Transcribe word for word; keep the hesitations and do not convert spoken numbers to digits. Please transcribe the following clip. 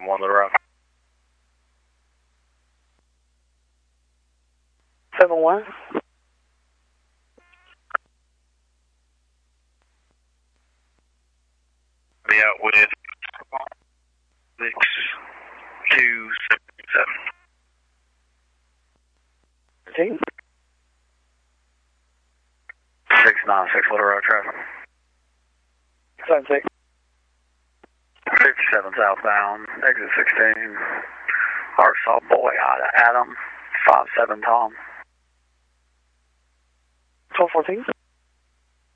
seven one Little Rock. seven one. Be out with six two seven seven. Team. six nine six Little Rock traffic. seven six. fifty-seven southbound, exit sixteen. Arkansas boy out of Adam, five seven Tom. twelve fourteen.